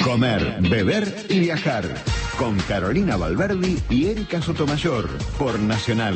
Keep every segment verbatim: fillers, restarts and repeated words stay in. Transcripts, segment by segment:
Comer, beber y viajar. Con Carolina Valverdi y Erika Sotomayor. Por Nacional.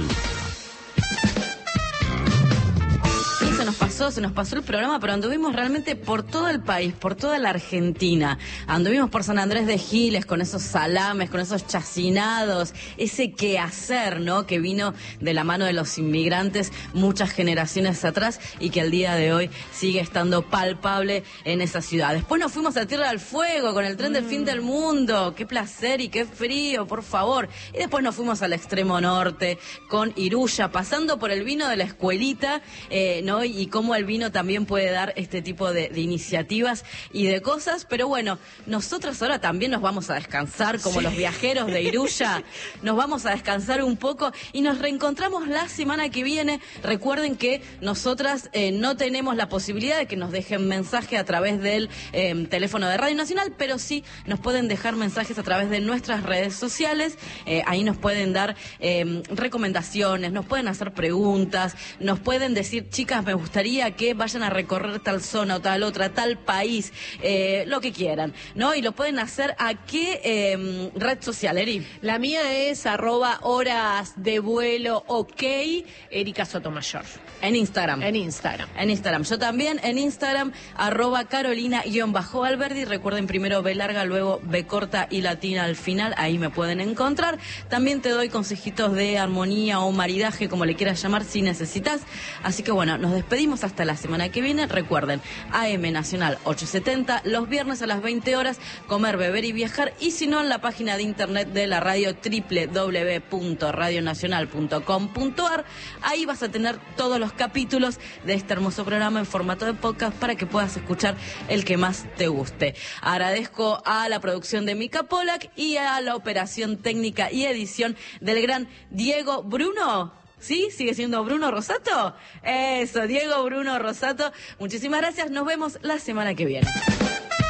Se nos pasó, se nos pasó el programa, pero anduvimos realmente por todo el país, por toda la Argentina. Anduvimos por San Andrés de Giles con esos salames, con esos chacinados, ese quehacer, ¿no? Que vino de la mano de los inmigrantes muchas generaciones atrás y que al día de hoy sigue estando palpable en esa ciudad. Después nos fuimos a Tierra del Fuego con el tren del fin del mundo. Qué placer y qué frío, por favor. Y después nos fuimos al extremo norte con Iruya, pasando por el vino de la escuelita, eh, ¿no? Y cómo el vino también puede dar este tipo de, de iniciativas y de cosas. Pero bueno, nosotros ahora también nos vamos a descansar como sí. Los viajeros de Iruya. Nos vamos a descansar un poco y nos reencontramos la semana que viene. Recuerden que nosotras eh, no tenemos la posibilidad de que nos dejen mensaje a través del eh, teléfono de Radio Nacional, pero sí nos pueden dejar mensajes a través de nuestras redes sociales. Eh, ahí nos pueden dar eh, recomendaciones, nos pueden hacer preguntas, nos pueden decir, chicas, me gustaría que vayan a recorrer tal zona o tal otra, tal país, eh, lo que quieran, ¿no? Y lo pueden hacer a qué eh, red social, Eri. La mía es arroba horas de vuelo ok, Erika Sotomayor. En Instagram. En Instagram. En Instagram. Yo también en Instagram, arroba Carolina-Alberdi. Recuerden primero B larga, luego B corta y latina al final. Ahí me pueden encontrar. También te doy consejitos de armonía o maridaje, como le quieras llamar, si necesitas. Así que bueno, nos despedimos hasta la semana que viene. Recuerden, A M Nacional ochocientos setenta, los viernes a las veinte horas, comer, beber y viajar. Y si no, en la página de internet de la radio, doble u doble u doble u punto radio nacional punto com punto a r. Ahí vas a tener todos los capítulos de este hermoso programa en formato de podcast para que puedas escuchar el que más te guste. Agradezco a la producción de Mica Polak y a la operación técnica y edición del gran Diego Bruno. ¿Sí? ¿Sigue siendo Bruno Rosato? Eso, Diego Bruno Rosato. Muchísimas gracias. Nos vemos la semana que viene.